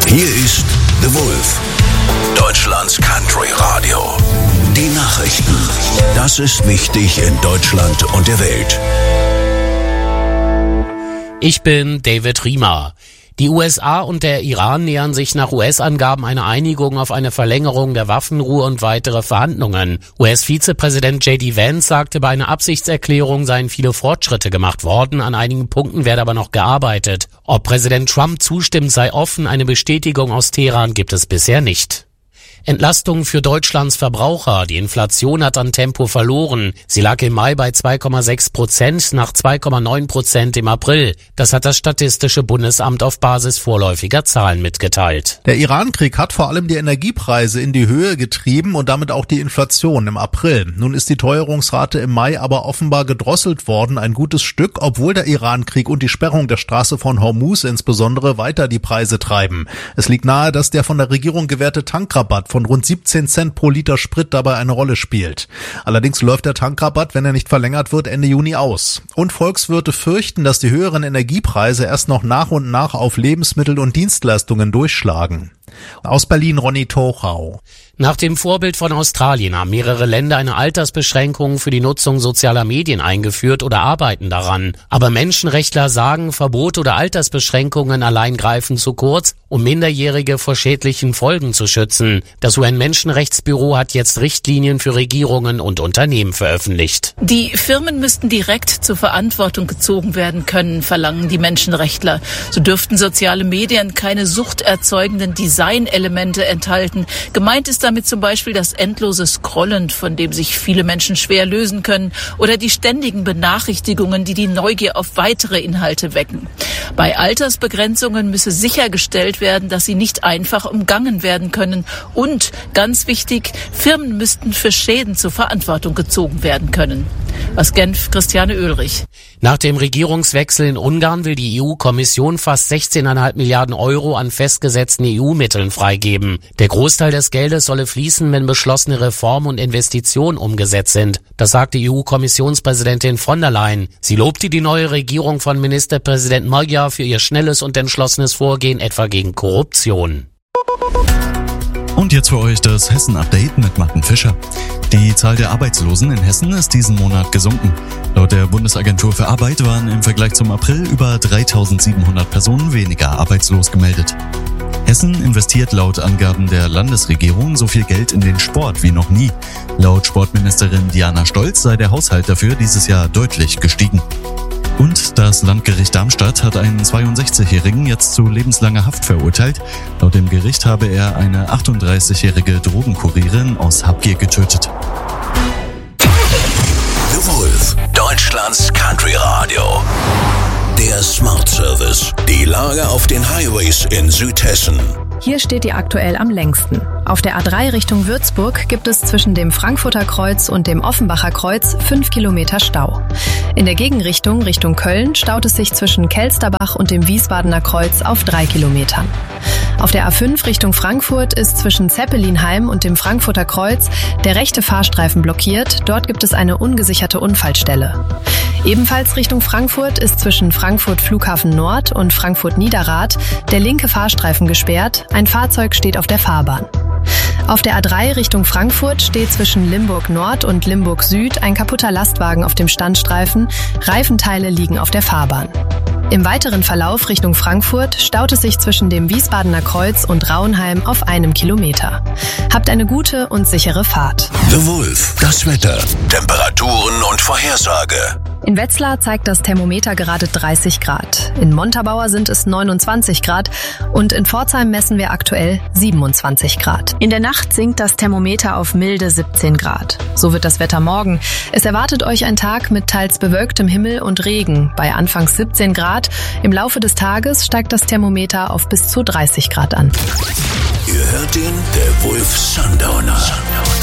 Hier ist The Wolf, Deutschlands Country Radio. Die Nachrichten. Das ist wichtig in Deutschland und der Welt. Ich bin David Riemer. Die USA und der Iran nähern sich nach US-Angaben einer Einigung auf eine Verlängerung der Waffenruhe und weitere Verhandlungen. US-Vizepräsident J.D. Vance sagte, bei einer Absichtserklärung seien viele Fortschritte gemacht worden, an einigen Punkten werde aber noch gearbeitet. Ob Präsident Trump zustimmt, sei offen, eine Bestätigung aus Teheran gibt es bisher nicht. Entlastung für Deutschlands Verbraucher. Die Inflation hat an Tempo verloren. Sie lag im Mai bei 2,6% nach 2,9% im April. Das hat das Statistische Bundesamt auf Basis vorläufiger Zahlen mitgeteilt. Der Iran-Krieg hat vor allem die Energiepreise in die Höhe getrieben und damit auch die Inflation im April. Nun ist die Teuerungsrate im Mai aber offenbar gedrosselt worden, ein gutes Stück, obwohl der Iran-Krieg und die Sperrung der Straße von Hormuz insbesondere weiter die Preise treiben. Es liegt nahe, dass der von der Regierung gewährte Tankrabatt von rund 17 Cent pro Liter Sprit dabei eine Rolle spielt. Allerdings läuft der Tankrabatt, wenn er nicht verlängert wird, Ende Juni aus. Und Volkswirte fürchten, dass die höheren Energiepreise erst noch nach und nach auf Lebensmittel und Dienstleistungen durchschlagen. Aus Berlin Ronny Tochau. Nach dem Vorbild von Australien haben mehrere Länder eine Altersbeschränkung für die Nutzung sozialer Medien eingeführt oder arbeiten daran. Aber Menschenrechtler sagen, Verbote oder Altersbeschränkungen allein greifen zu kurz, um Minderjährige vor schädlichen Folgen zu schützen. Das UN-Menschenrechtsbüro hat jetzt Richtlinien für Regierungen und Unternehmen veröffentlicht. Die Firmen müssten direkt zur Verantwortung gezogen werden können, verlangen die Menschenrechtler. So dürften soziale Medien keine suchterzeugenden Designelemente enthalten. Gemeint ist damit zum Beispiel das endlose Scrollen, von dem sich viele Menschen schwer lösen können, oder die ständigen Benachrichtigungen, die die Neugier auf weitere Inhalte wecken. Bei Altersbegrenzungen müsse sichergestellt werden, dass sie nicht einfach umgangen werden können. Und, ganz wichtig, Firmen müssten für Schäden zur Verantwortung gezogen werden können. Aus Genf, Christiane Oehlrich. Nach dem Regierungswechsel in Ungarn will die EU-Kommission fast 16,5 Milliarden Euro an festgesetzten EU-Mitteln freigeben. Der Großteil des Geldes solle fließen, wenn beschlossene Reformen und Investitionen umgesetzt sind. Das sagte EU-Kommissionspräsidentin von der Leyen. Sie lobte die neue Regierung von Ministerpräsident Magyar für ihr schnelles und entschlossenes Vorgehen, etwa gegen Korruption. Und jetzt für euch das Hessen-Update mit Martin Fischer. Die Zahl der Arbeitslosen in Hessen ist diesen Monat gesunken. Laut der Bundesagentur für Arbeit waren im Vergleich zum April über 3.700 Personen weniger arbeitslos gemeldet. Hessen investiert laut Angaben der Landesregierung so viel Geld in den Sport wie noch nie. Laut Sportministerin Diana Stolz sei der Haushalt dafür dieses Jahr deutlich gestiegen. Und das Landgericht Darmstadt hat einen 62-Jährigen jetzt zu lebenslanger Haft verurteilt. Laut dem Gericht habe er eine 38-jährige Drogenkurierin aus Habgier getötet. The Wolf, Deutschlands Country Radio. Der Smart Service. Die Lage auf den Highways in Südhessen. Hier steht die aktuell am längsten. Auf der A3 Richtung Würzburg gibt es zwischen dem Frankfurter Kreuz und dem Offenbacher Kreuz 5 Kilometer Stau. In der Gegenrichtung Richtung Köln staut es sich zwischen Kelsterbach und dem Wiesbadener Kreuz auf 3 Kilometern. Auf der A5 Richtung Frankfurt ist zwischen Zeppelinheim und dem Frankfurter Kreuz der rechte Fahrstreifen blockiert. Dort gibt es eine ungesicherte Unfallstelle. Ebenfalls Richtung Frankfurt ist zwischen Frankfurt Flughafen Nord und Frankfurt Niederrad der linke Fahrstreifen gesperrt. Ein Fahrzeug steht auf der Fahrbahn. Auf der A3 Richtung Frankfurt steht zwischen Limburg Nord und Limburg Süd ein kaputter Lastwagen auf dem Standstreifen. Reifenteile liegen auf der Fahrbahn. Im weiteren Verlauf Richtung Frankfurt staut es sich zwischen dem Wiesbadener Kreuz und Rauenheim auf 1 Kilometer. Habt eine gute und sichere Fahrt. The Wolf, das Wetter, Temperaturen und Vorhersage. In Wetzlar zeigt das Thermometer gerade 30 Grad. In Montabaur sind es 29 Grad und in Pforzheim messen wir aktuell 27 Grad. In der Nacht sinkt das Thermometer auf milde 17 Grad. So wird das Wetter morgen. Es erwartet euch ein Tag mit teils bewölktem Himmel und Regen bei anfangs 17 Grad. Im Laufe des Tages steigt das Thermometer auf bis zu 30 Grad an. Ihr hört ihn, der Wolf Sundowner.